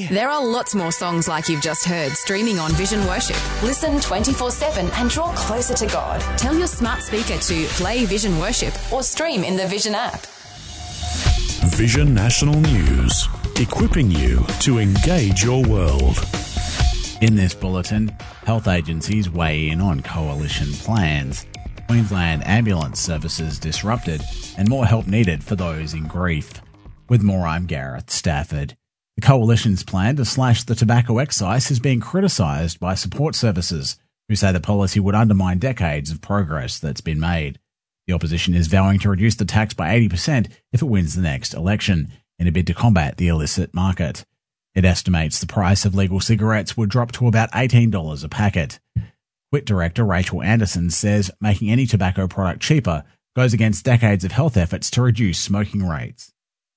There are lots more songs like you've just heard streaming on Vision Worship. Listen 24/7 and draw closer to God. Tell your smart speaker to play Vision Worship or stream in the Vision app. Vision National News, equipping you to engage your world. In this bulletin, health agencies weigh in on coalition plans. Queensland ambulance services disrupted and more help needed for those in grief. With more, I'm Gareth Stafford. The Coalition's plan to slash the tobacco excise is being criticised by support services, who say the policy would undermine decades of progress that's been made. The opposition is vowing to reduce the tax by 80% if it wins the next election, in a bid to combat the illicit market. It estimates the price of legal cigarettes would drop to about $18 a packet. Quit director Rachel Anderson says making any tobacco product cheaper goes against decades of health efforts to reduce smoking rates.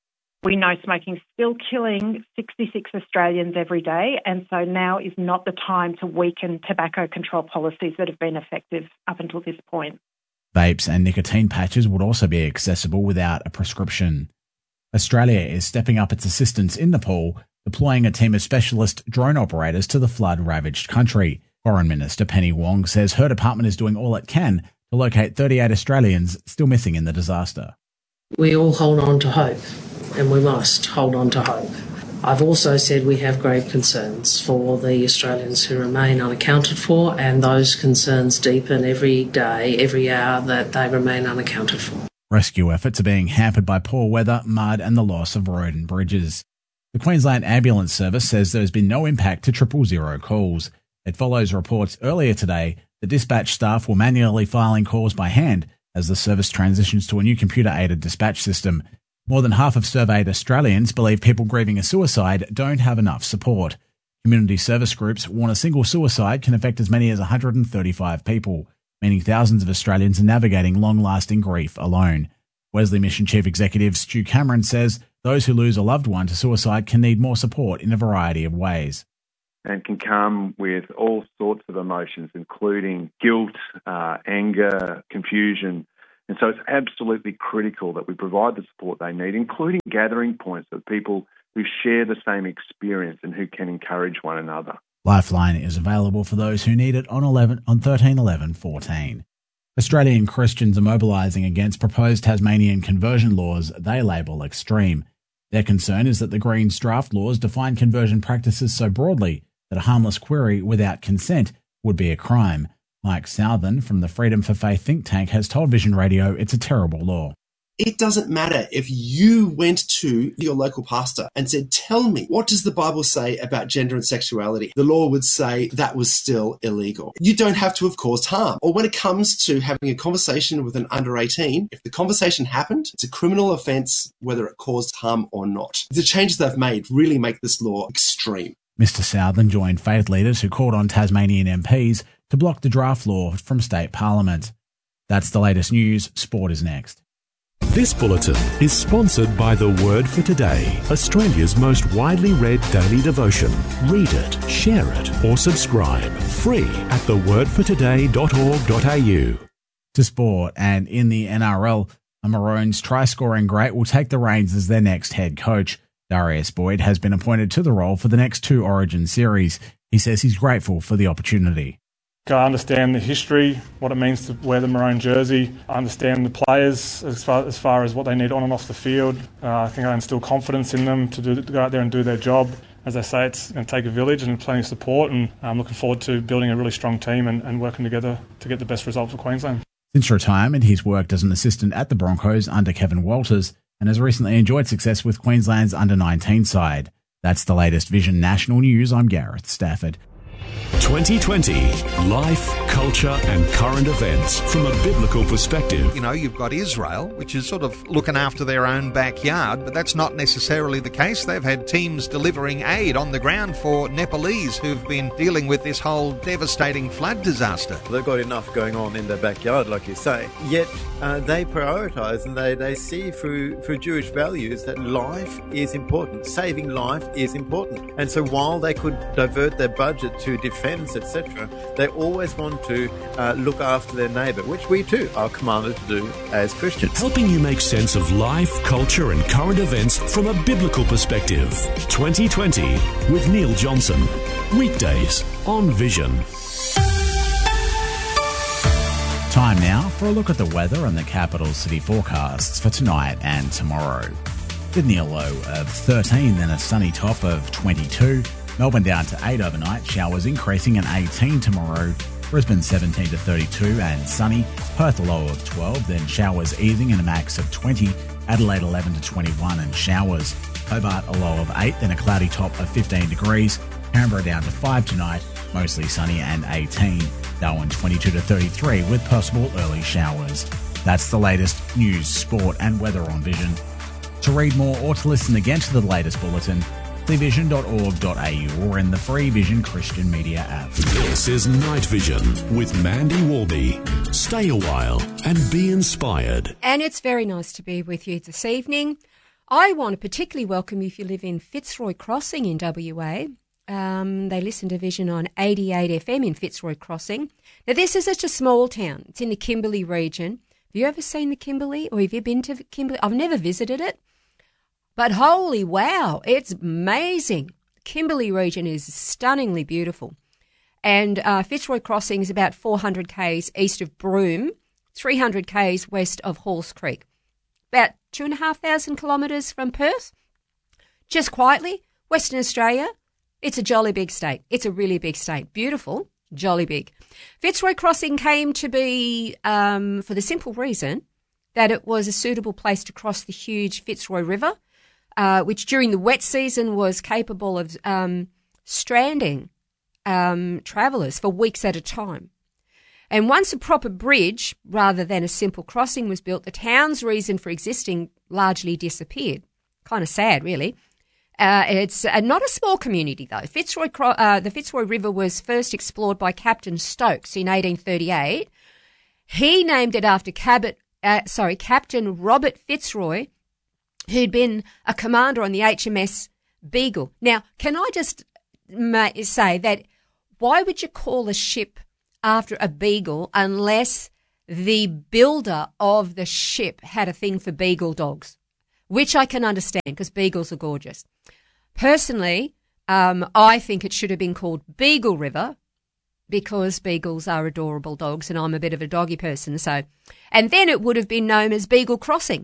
We know smoking is still killing 66 Australians every day, and so now is not the time to weaken tobacco control policies that have been effective up until this point. Vapes and nicotine patches would also be accessible without a prescription. Australia is stepping up its assistance in Nepal, deploying a team of specialist drone operators to the flood-ravaged country. Foreign Minister Penny Wong says her department is doing all it can to locate 38 Australians still missing in the disaster. We all hold on to hope, and we must hold on to hope. I've also said we have grave concerns for the Australians who remain unaccounted for, and those concerns deepen every day, every hour that they remain unaccounted for. Rescue efforts are being hampered by poor weather, mud and the loss of road and bridges. The Queensland Ambulance Service says there has been no impact to 000 calls. It follows reports earlier today that dispatch staff were manually filing calls by hand as the service transitions to a new computer-aided dispatch system. More than half of surveyed Australians believe people grieving a suicide don't have enough support. Community service groups warn a single suicide can affect as many as 135 people, meaning thousands of Australians are navigating long-lasting grief alone. Wesley Mission Chief Executive Stu Cameron says those who lose a loved one to suicide can need more support in a variety of ways. And can come with all sorts of emotions, including guilt, anger, confusion. And so it's absolutely critical that we provide the support they need, including gathering points of people who share the same experience and who can encourage one another. Lifeline is available for those who need it on 13 11 14. Australian Christians are mobilising against proposed Tasmanian conversion laws they label extreme. Their concern is that the Greens' draft laws define conversion practices so broadly that a harmless query without consent would be a crime. Mike Southern from the Freedom for Faith think tank has told Vision Radio it's a terrible law. It doesn't matter if you went to your local pastor and said, tell me, what does the Bible say about gender and sexuality? The law would say that was still illegal. You don't have to have caused harm. Or when it comes to having a conversation with an under 18, if the conversation happened, it's a criminal offence whether it caused harm or not. The changes they've made really make this law extreme. Mr Southern joined faith leaders who called on Tasmanian MPs to block the draft law from state parliament. That's the latest news. Sport is next. This bulletin is sponsored by The Word for Today, Australia's most widely read daily devotion. Read it, share it, or subscribe. Free at thewordfortoday.org.au. To sport, and in the NRL, a Maroons try-scoring great will take the reins as their next head coach. Darius Boyd has been appointed to the role for the next 2 Origin series. He says he's grateful for the opportunity. I understand the history, what it means to wear the maroon jersey. I understand the players as far as what they need on and off the field. I think I instill confidence in them to go out there and do their job. As I say, it's going to take a village and plenty of support, and I'm looking forward to building a really strong team and working together to get the best result for Queensland. Since retirement, he's worked as an assistant at the Broncos under Kevin Walters and has recently enjoyed success with Queensland's under-19 side. That's the latest Vision National News. I'm Gareth Stafford. 2020. Life, culture and current events from a biblical perspective. You know, you've got Israel, which is sort of looking after their own backyard, but that's not necessarily the case. They've had teams delivering aid on the ground for Nepalese who've been dealing with this whole devastating flood disaster. They've got enough going on in their backyard, like you say, yet they prioritise and they see through Jewish values that life is important. Saving life is important. And so while they could divert their budget to defence, etc., they always want to look after their neighbour, which we too are commanded to do as Christians. Helping you make sense of life, culture and current events from a biblical perspective. 2020 with Neil Johnson. Weekdays on Vision. Time now for a look at the weather and the capital city forecasts for tonight and tomorrow. Sydney a low of 13, then a sunny top of 22. Melbourne down to 8 overnight, showers increasing and 18 tomorrow. Brisbane 17 to 32 and sunny. Perth a low of 12, then showers easing and a max of 20. Adelaide 11 to 21 and showers. Hobart a low of 8, then a cloudy top of 15 degrees. Canberra down to 5 tonight, mostly sunny and 18. Darwin 22 to 33 with possible early showers. That's the latest news, sport and weather on Vision. To read more or to listen again to the latest bulletin, see vision.org.au or in the free Vision Christian Media app. This is Night Vision with Mandy Warby. Stay a while and be inspired. And it's very nice to be with you this evening. I want to particularly welcome you if you live in Fitzroy Crossing in WA. They listen to Vision on 88 FM in Fitzroy Crossing. Now, this is such a small town. It's in the Kimberley region. Have you ever seen the Kimberley or have you been to Kimberley? I've never visited it, but holy wow, it's amazing. The Kimberley region is stunningly beautiful. And Fitzroy Crossing is about 400 k's east of Broome, 300 k's west of Halls Creek. About 2,500 kilometres from Perth. Just quietly, Western Australia. It's a jolly big state. It's a really big state. Beautiful, jolly big. Fitzroy Crossing came to be for the simple reason that it was a suitable place to cross the huge Fitzroy River, which during the wet season was capable of stranding travellers for weeks at a time. And once a proper bridge, rather than a simple crossing, was built, the town's reason for existing largely disappeared. Kind of sad, really. It's not a small community, though. The Fitzroy River was first explored by Captain Stokes in 1838. He named it after Captain Robert Fitzroy, who'd been a commander on the HMS Beagle. Now, can I just say that why would you call a ship after a beagle unless the builder of the ship had a thing for beagle dogs? Which I can understand because beagles are gorgeous. Personally, I think it should have been called Beagle River because beagles are adorable dogs and I'm a bit of a doggy person. And then it would have been known as Beagle Crossing.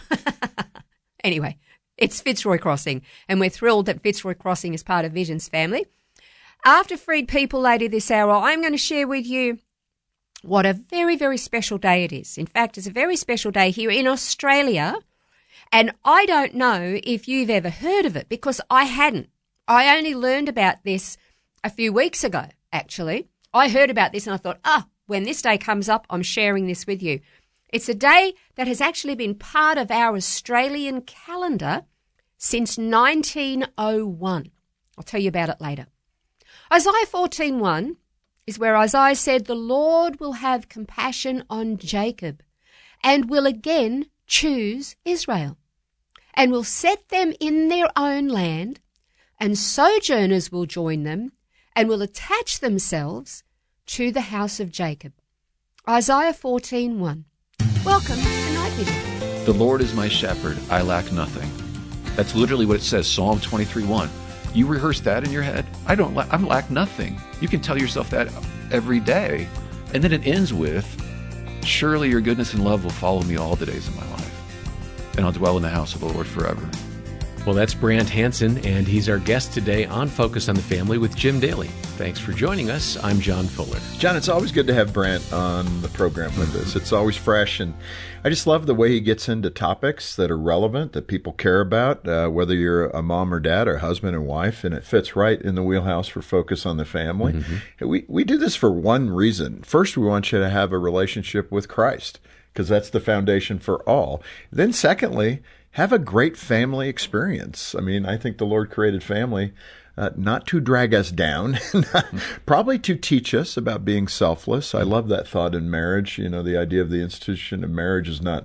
Anyway, it's Fitzroy Crossing and we're thrilled that Fitzroy Crossing is part of Vision's family. After Freed People later this hour, I'm going to share with you what a very, very special day it is. In fact, it's a very special day here in Australia. And I don't know if you've ever heard of it because I hadn't. I only learned about this a few weeks ago, actually. I heard about this and I thought, when this day comes up, I'm sharing this with you. It's a day that has actually been part of our Australian calendar since 1901. I'll tell you about it later. Isaiah 14:1 is where Isaiah said, "The Lord will have compassion on Jacob and will again choose Israel, and will set them in their own land, and sojourners will join them, and will attach themselves to the house of Jacob." Isaiah 14:1. Welcome to Night Vision. The Lord is my shepherd, I lack nothing. That's literally what it says, Psalm 23:1. You rehearse that in your head? I lack nothing. You can tell yourself that every day. And then it ends with, surely your goodness and love will follow me all the days of my life, and I'll dwell in the house of the Lord forever. Well, that's Brant Hansen, and he's our guest today on Focus on the Family with Jim Daly. Thanks for joining us. I'm John Fuller. John, it's always good to have Brant on the program with us. It's always fresh, and I just love the way he gets into topics that are relevant, that people care about, whether you're a mom or dad or husband and wife, and it fits right in the wheelhouse for Focus on the Family. Mm-hmm. We do this for one reason. First, we want you to have a relationship with Christ, because that's the foundation for all. Then secondly, have a great family experience. I mean, I think the Lord created family not to drag us down, probably to teach us about being selfless. I love that thought in marriage. You know, the idea of the institution of marriage is not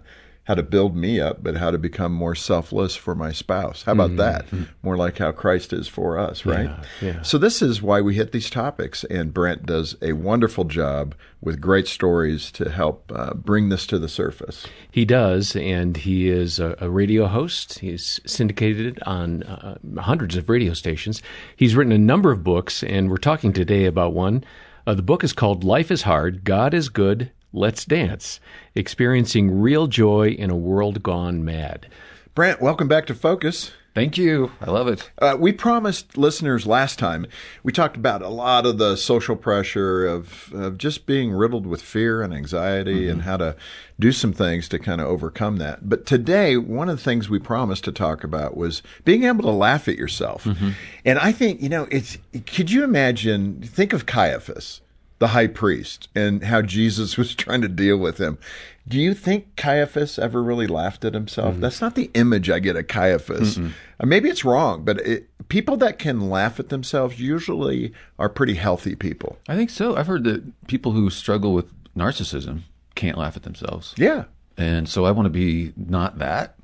how to build me up, but how to become more selfless for my spouse. How about that? More like how Christ is for us, right? Yeah. So this is why we hit these topics, and Brent does a wonderful job with great stories to help bring this to the surface. He does, and he is a radio host. He's syndicated on hundreds of radio stations. He's written a number of books, and we're talking today about one. The book is called Life is Hard, God is Good, Let's Dance, Experiencing Real Joy in a World Gone Mad. Brent, welcome back to Focus. Thank you. I love it. We promised listeners last time, we talked about a lot of the social pressure of just being riddled with fear and anxiety and how to do some things to kind of overcome that. But today, one of the things we promised to talk about was being able to laugh at yourself. And I think, could you imagine, think of Caiaphas, the high priest, and how Jesus was trying to deal with him. Do you think Caiaphas ever really laughed at himself? That's not the image I get of Caiaphas. Maybe it's wrong, but people that can laugh at themselves usually are pretty healthy people. I think so. I've heard that people who struggle with narcissism can't laugh at themselves. Yeah. And so I want to be not that.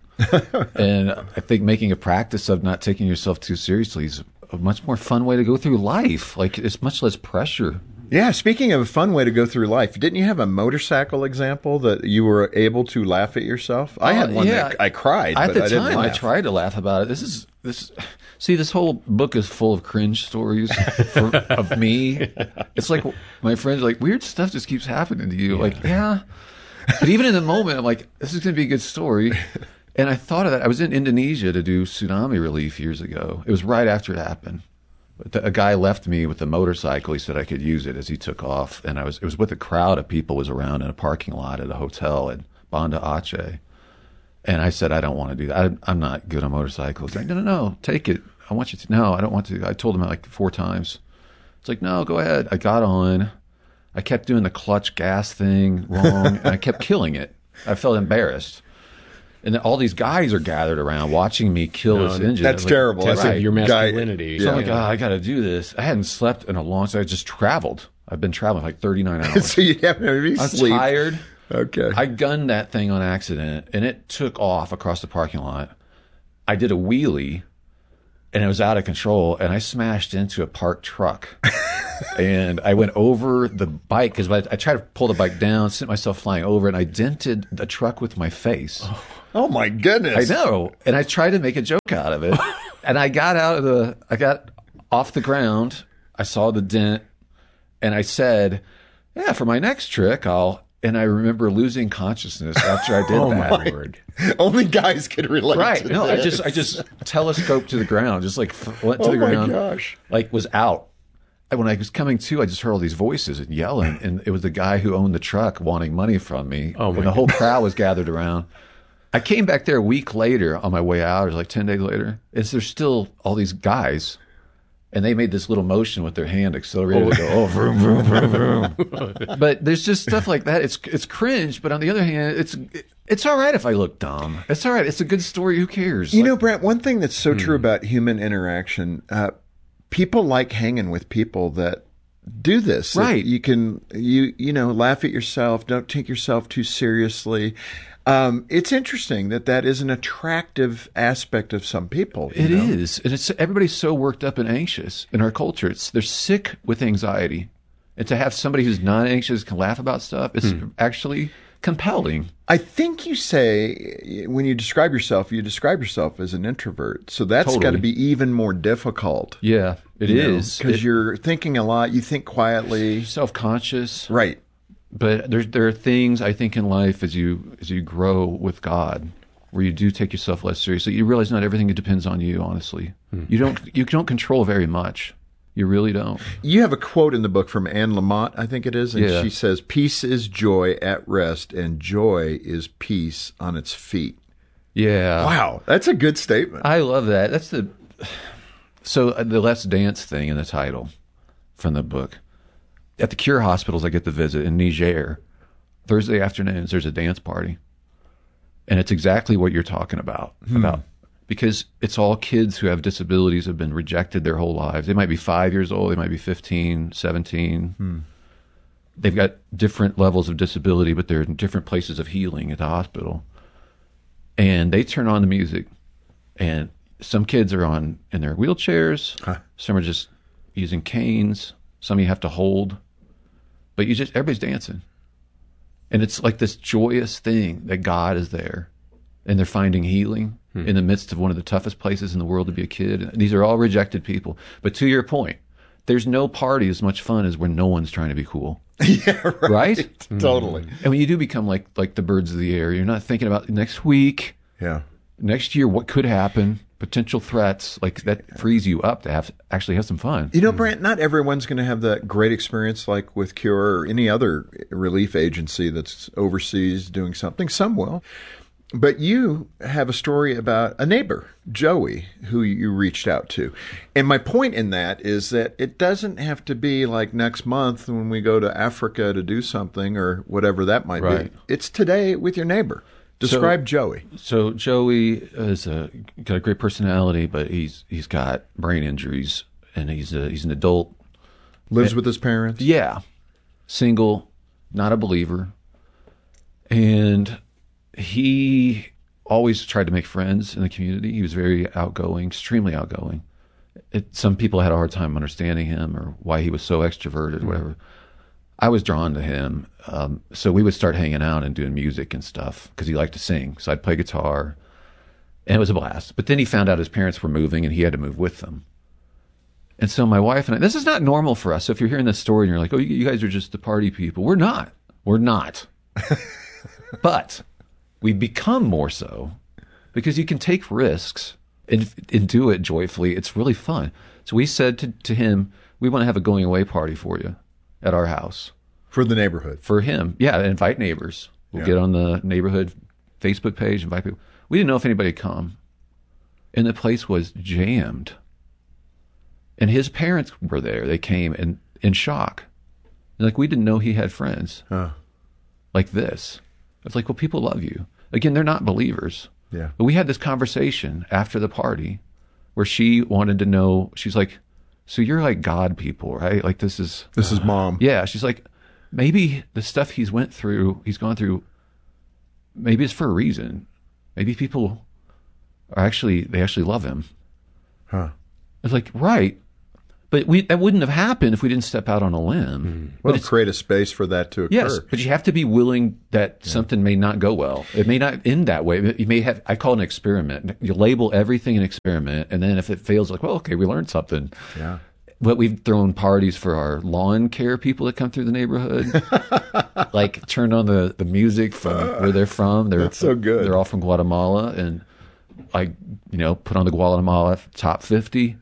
And I think making a practice of not taking yourself too seriously is a much more fun way to go through life. Like, it's much less pressure. Yeah, speaking of a fun way to go through life, didn't you have a motorcycle example that you were able to laugh at yourself? I had one that I cried, at but the I didn't time, laugh. I tried to laugh about it. This whole book is full of cringe stories of me. It's like my friends are like, weird stuff just keeps happening to you. Like, yeah. But even in the moment, I'm like, this is going to be a good story. And I thought of that. I was in Indonesia to do tsunami relief years ago. It was right after it happened. A guy left me with a motorcycle. He said I could use it as he took off, and it was with a crowd of people was around in a parking lot at a hotel in Banda Aceh. And I said, I don't want to do that. I'm not good on motorcycles. He's like, no, take it. I want you to. No, I don't want to. I told him like 4 times. It's like, no, go ahead. I got on. I kept doing the clutch gas thing wrong, and I kept killing it. I felt embarrassed. And all these guys are gathered around watching me kill this engine. That's terrible. Test of your masculinity. So I'm like, I got to do this. I hadn't slept in a long time. I just traveled. I've been traveling like 39 hours. So you haven't really sleep. I'm tired. Okay. I gunned that thing on accident, and it took off across the parking lot. I did a wheelie, and it was out of control, and I smashed into a parked truck. And I went over the bike, because I tried to pull the bike down, sent myself flying over, and I dented the truck with my face. Oh my goodness. I know. And I tried to make a joke out of it. And I got off the ground. I saw the dent, and I said, yeah, for my next trick, and I remember losing consciousness after I did that. Word. Only guys could relate Right. to No, this. I just telescoped to the ground, just like went to the ground. Oh my gosh. Like was out. When I was coming to, I just heard all these voices and yelling, and it was the guy who owned the truck wanting money from me. Oh my and the whole crowd was gathered around. I came back there a week later on my way out, or like 10 days later, and there's still all these guys, and they made this little motion with their hand accelerated to go, vroom, vroom, vroom, vroom. But there's just stuff like that. It's cringe, but on the other hand, it's all right if I look dumb. It's all right. It's a good story. Who cares? You know, Brent, one thing that's so true about human interaction, people like hanging with people that do this. Right. You can, laugh at yourself. Don't take yourself too seriously. It's interesting that is an attractive aspect of some people. It is. And everybody's so worked up and anxious in our culture. They're sick with anxiety. And to have somebody who's not anxious can laugh about stuff, it's actually compelling. I think you say, when you describe yourself as an introvert. So that's got to be even more difficult. Yeah, it is. Because you're thinking a lot. You think quietly. Self-conscious. Right. But there are things, I think, in life as you grow with God where you do take yourself less seriously. You realize not everything depends on you, honestly. You don't control very much. You really don't. You have a quote in the book from Anne Lamott, I think it is, and Yeah. she says, "Peace is joy at rest, and joy is peace on its feet." Yeah. Wow, that's a good statement. I love that. That's the Let's Dance thing in the title from the book. At the Cure hospitals I get to visit in Niger, Thursday afternoons, there's a dance party. And it's exactly what you're talking about. Because it's all kids who have disabilities, have been rejected their whole lives. They might be 5 years old. They might be 15, 17. They've got different levels of disability, but they're in different places of healing at the hospital. And they turn on the music, and some kids are in their wheelchairs. Some are just using canes. Some you have to hold. But everybody's dancing. And it's like this joyous thing that God is there. And they're finding healing in the midst of one of the toughest places in the world to be a kid. These are all rejected people. But to your point, there's no party as much fun as when no one's trying to be cool. Yeah, right? Totally. And when you do become like the birds of the air, you're not thinking about next week, next year, what could happen, potential threats. Like that frees you up to actually have some fun. You know, Brant, not everyone's going to have that great experience like with Cure or any other relief agency that's overseas doing something. Some will. But you have a story about a neighbor, Joey, who you reached out to. And my point in that is that it doesn't have to be like next month when we go to Africa to do something or whatever that might be. It's today with your neighbor. Describe Joey. So Joey is got a great personality, but he's got brain injuries, and he's an adult. Lives with his parents? Yeah. Single, not a believer. And he always tried to make friends in the community. He was very outgoing, extremely outgoing. Some people had a hard time understanding him or why he was so extroverted, whatever. I was drawn to him. So we would start hanging out and doing music and stuff because he liked to sing. So I'd play guitar, and it was a blast. But then he found out his parents were moving, and he had to move with them. And so my wife and I, this is not normal for us. So if you're hearing this story and you're like, oh, you guys are just the party people. We're not. We're not. But we become more so because you can take risks and do it joyfully. It's really fun. So we said to him, we want to have a going away party for you at our house. For the neighborhood. For him. Yeah, invite neighbors. We'll get on the neighborhood Facebook page, invite people. We didn't know if anybody would come. And the place was jammed. And his parents were there. They came in shock. And like, we didn't know he had friends like this. It's like, well, people love you. Again, they're not believers. Yeah. But we had this conversation after the party where she wanted to know, she's like, so you're like God people, right? Like this is Mom. Yeah. She's like, maybe the stuff he's gone through, maybe it's for a reason. Maybe people they actually love him. It's like, right. But that wouldn't have happened if we didn't step out on a limb. Well, create a space for that to occur. Yes, but you have to be willing that something may not go well. It may not end that way. You may have, I call it an experiment. You label everything an experiment, and then if it fails, like, well, okay, we learned something. Yeah. But we've thrown parties for our lawn care people that come through the neighborhood. Like, turned on the music from where they're from. That's so good. They're all from Guatemala, and I, put on the Guatemala top 50.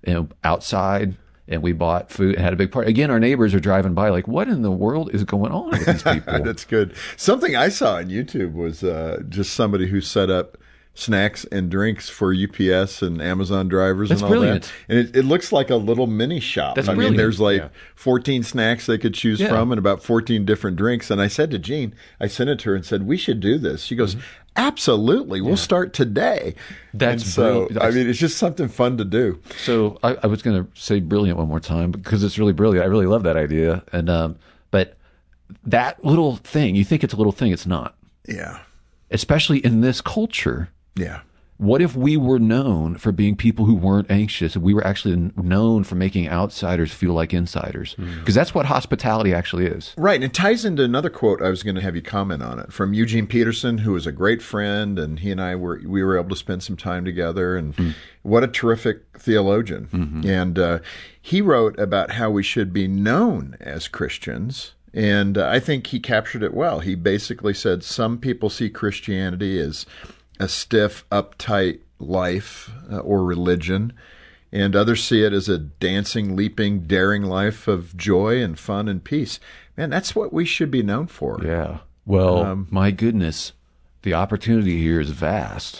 Outside, and we bought food and had a big party. Again, our neighbors are driving by like, what in the world is going on with these people? That's good. Something I saw on YouTube was just somebody who set up snacks and drinks for UPS and Amazon drivers. That's and all brilliant. that. And it looks like a little mini shop. That's brilliant. Mean, there's like 14 snacks they could choose from and about 14 different drinks. And I said to Jean, I sent it to her and said, we should do this. She goes, absolutely. We'll start today. That's so, I mean, it's just something fun to do. So I was going to say brilliant one more time because it's really brilliant. I really love that idea. And, but that little thing, you think it's a little thing. It's not. Yeah. Especially in this culture. Yeah. What if we were known for being people who weren't anxious, and we were actually known for making outsiders feel like insiders? Because that's what hospitality actually is. Right, and it ties into another quote I was going to have you comment on it, from Eugene Peterson, who is a great friend, and he and I we were able to spend some time together, and what a terrific theologian. And he wrote about how we should be known as Christians, and I think he captured it well. He basically said some people see Christianity as a stiff, uptight life or religion, and others see it as a dancing, leaping, daring life of joy and fun and peace. Man, that's what we should be known for. Yeah. Well, my goodness, the opportunity here is vast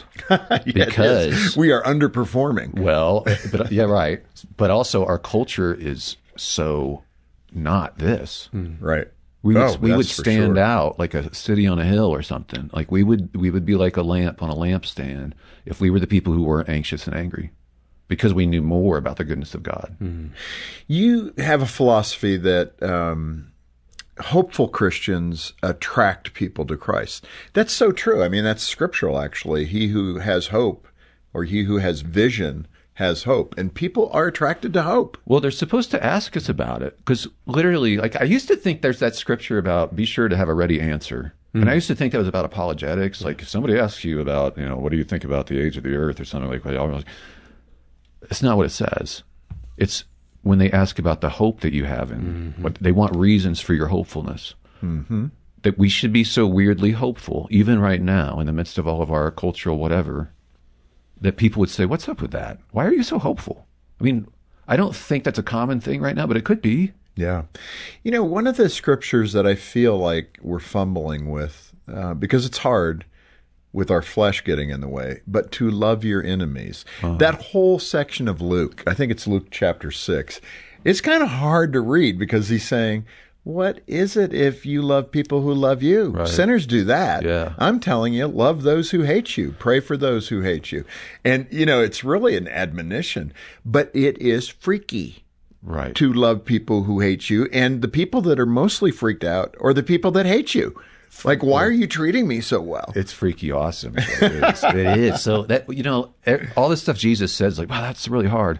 because we are underperforming. Well, but yeah, right. But also our culture is so not this. Right. We would stand out like a city on a hill or something. Like we would be like a lamp on a lampstand if we were the people who weren't anxious and angry, because we knew more about the goodness of God. You have a philosophy that hopeful Christians attract people to Christ. That's so true. I mean, that's scriptural, actually. He who has hope, or he who has vision, has hope, and people are attracted to hope. Well, they're supposed to ask us about it, because literally, like, I used to think there's that scripture about be sure to have a ready answer. And I used to think that was about apologetics. Like, if somebody asks you about, what do you think about the age of the earth or something like that, it's not what it says. It's when they ask about the hope that you have in what they want, reasons for your hopefulness. Mm-hmm. That we should be so weirdly hopeful, even right now, in the midst of all of our cultural whatever, that people would say, what's up with that? Why are you so hopeful? I mean, I don't think that's a common thing right now, but it could be. Yeah. One of the scriptures that I feel like we're fumbling with, because it's hard with our flesh getting in the way, but to love your enemies. That whole section of Luke, I think it's Luke chapter 6, it's kind of hard to read because he's saying, what is it if you love people who love you? Right. Sinners do that. Yeah. I'm telling you, love those who hate you. Pray for those who hate you. And, it's really an admonition, but it is freaky. Right. To love people who hate you. And the people that are mostly freaked out are the people that hate you. Like, why are you treating me so well? It's freaky awesome. It is. So that, all this stuff Jesus says, like, wow, that's really hard.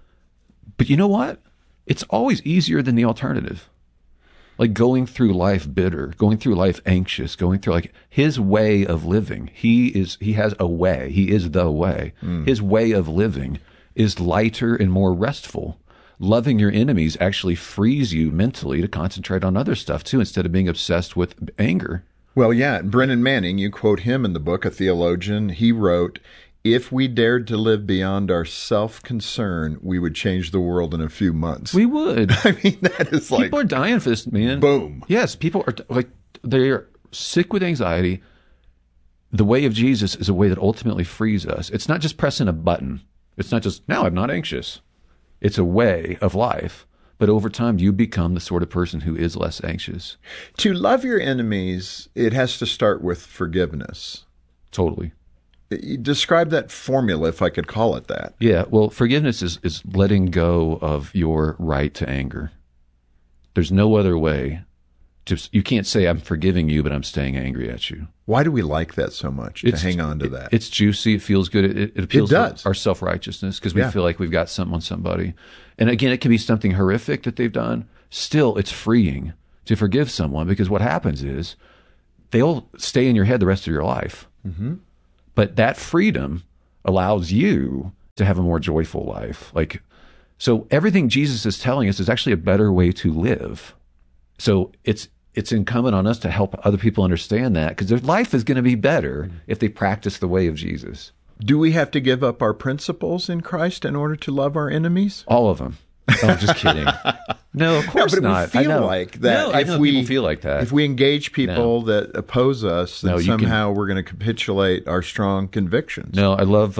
But you know what? It's always easier than the alternative. Like going through life bitter, going through life anxious, going through like his way of living. He has a way. He is the way. His way of living is lighter and more restful. Loving your enemies actually frees you mentally to concentrate on other stuff too, instead of being obsessed with anger. Well, yeah. Brennan Manning, you quote him in the book, a theologian. He wrote, if we dared to live beyond our self-concern, we would change the world in a few months. We would. I mean, that is like... People are dying for this, man. Boom. Yes, people are they're sick with anxiety. The way of Jesus is a way that ultimately frees us. It's not just pressing a button. It's not just, now I'm not anxious. It's a way of life, but over time you become the sort of person who is less anxious. To love your enemies, it has to start with forgiveness. Totally. Describe that formula, if I could call it that. Yeah, well, forgiveness is letting go of your right to anger. There's no other way. You can't say, I'm forgiving you, but I'm staying angry at you. Why do we like that so much, to hang on to that? It's juicy. It feels good. It appeals to our self-righteousness because we feel like we've got something on somebody. And again, it can be something horrific that they've done. Still, it's freeing to forgive someone because what happens is they'll stay in your head the rest of your life. Mm-hmm. But that freedom allows you to have a more joyful life. So everything Jesus is telling us is actually a better way to live. So it's incumbent on us to help other people understand that because their life is going to be better if they practice the way of Jesus. Do we have to give up our principles in Christ in order to love our enemies? All of them. Oh, I'm just kidding. No, of course not. We feel like that. No, I know people feel like that. If we engage people that oppose us, then somehow we're going to capitulate our strong convictions. No, I love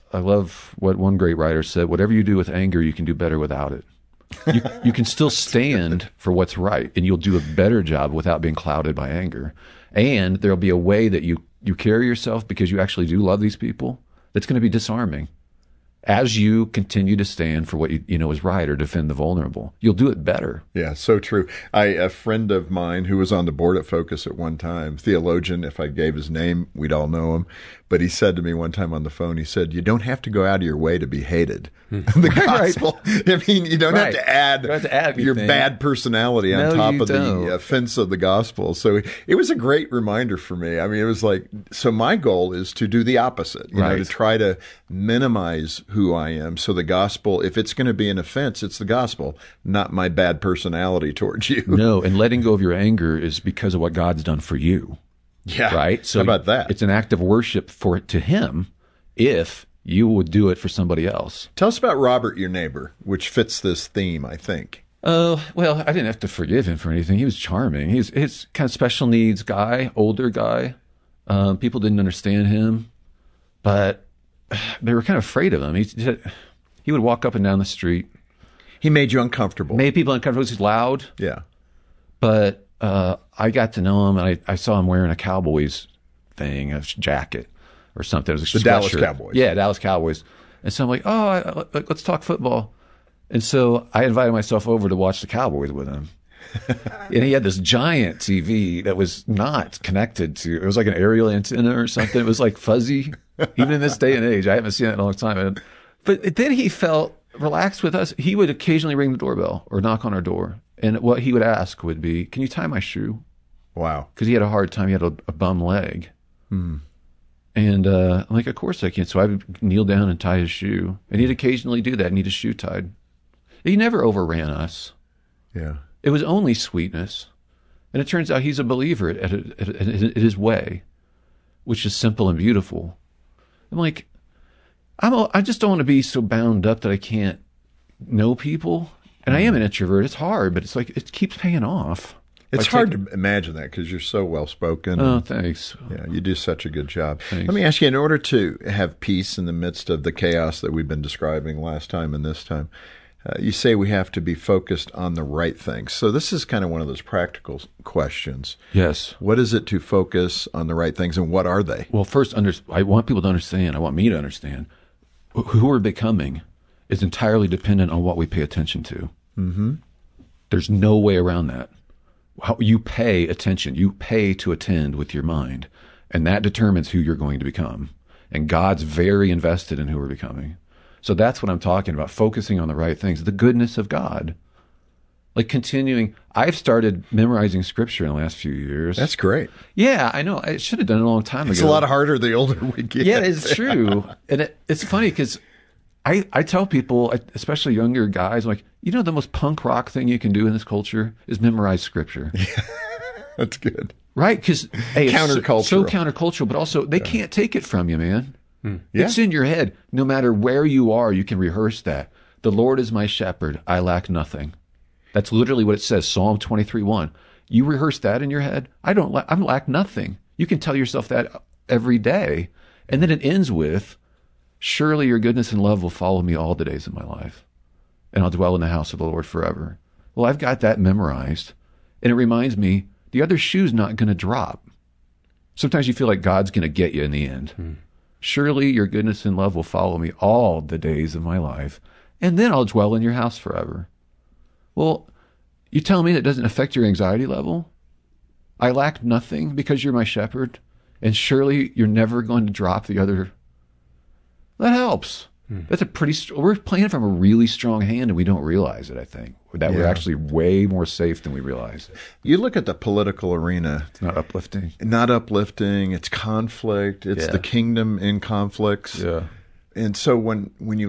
what one great writer said. Whatever you do with anger, you can do better without it. You can still stand for what's right, and you'll do a better job without being clouded by anger. And there'll be a way that you carry yourself because you actually do love these people that's going to be disarming. As you continue to stand for what you know is right or defend the vulnerable, you'll do it better. Yeah, so true. A friend of mine who was on the board at Focus at one time, theologian, if I gave his name, we'd all know him. But he said to me one time on the phone, he said, you don't have to go out of your way to be hated. The gospel. Right. I mean, you don't have to add your bad personality on top of the offense of the gospel. So it was a great reminder for me. I mean, it was like, so my goal is to do the opposite, you know, to try to minimize who I am. So the gospel, if it's going to be an offense, it's the gospel, not my bad personality towards you. No, and letting go of your anger is because of what God's done for you. Yeah. Right? So how about that? It's an act of worship to him if you would do it for somebody else. Tell us about Robert, your neighbor, which fits this theme, I think. Well, I didn't have to forgive him for anything. He was charming. He's kind of special needs guy, older guy. People didn't understand him, but they were kind of afraid of him. He would walk up and down the street. He made you uncomfortable. Made people uncomfortable. He was loud. Yeah. But I got to know him, and I saw him wearing a Cowboys thing, a jacket or something. It was a sweatshirt. Dallas Cowboys. Yeah, Dallas Cowboys. And so I'm like, let's talk football. And so I invited myself over to watch the Cowboys with him. And he had this giant TV that was not connected to, it was like an aerial antenna or something. It was like fuzzy, even in this day and age. I haven't seen it in a long time. But then he felt relaxed with us. He would occasionally ring the doorbell or knock on our door. And what he would ask would be, can you tie my shoe? Wow. Because he had a hard time. He had a bum leg. And I'm like, of course I can. So I would kneel down and tie his shoe. And he'd occasionally do that and need his shoe tied. He never overran us. Yeah. It was only sweetness. And it turns out he's a believer at his way, which is simple and beautiful. I'm like, I just don't want to be so bound up that I can't know people. And I am an introvert. It's hard, but it's like it keeps paying off. It's hard to imagine that because you're so well-spoken. Oh, thanks. Yeah, you do such a good job. Thanks. Let me ask you, in order to have peace in the midst of the chaos that we've been describing last time and this time, you say we have to be focused on the right things. So this is kind of one of those practical questions. Yes. What is it to focus on the right things, and what are they? Well, first, I want people to understand, I want me to understand, who we're becoming is entirely dependent on what we pay attention to. Mm-hmm. There's no way around that. How you pay attention, you pay to attend with your mind, and that determines who you're going to become. And God's very invested in who we're becoming. So that's what I'm talking about, focusing on the right things, the goodness of God. Like continuing, I've started memorizing scripture in the last few years. That's great. Yeah, I know. I should have done it a long time ago. It's a lot harder the older we get. Yeah, it's true. And it's funny because I tell people, especially younger guys, like, you know, the most punk rock thing you can do in this culture is memorize scripture. Yeah, that's good. Right? Because, hey, countercultural. It's so countercultural, but also they can't take it from you, man. Yeah. It's in your head. No matter where you are, you can rehearse that. The Lord is my shepherd. I lack nothing. That's literally what it says, Psalm 23:1. You rehearse that in your head. I lack nothing. You can tell yourself that every day. And then it ends with, surely your goodness and love will follow me all the days of my life, and I'll dwell in the house of the Lord forever. Well, I've got that memorized, and it reminds me the other shoe's not going to drop. Sometimes you feel like God's going to get you in the end. Surely your goodness and love will follow me all the days of my life, and then I'll dwell in your house forever. Well, you tell me that doesn't affect your anxiety level? I lack nothing because you're my shepherd, and surely you're never going to drop the other. That helps. That's we're playing from a really strong hand, and we don't realize it, I think. That we're actually way more safe than we realize. You look at the political arena. It's not uplifting. Not uplifting. It's conflict. It's the kingdom in conflicts. Yeah. And so when you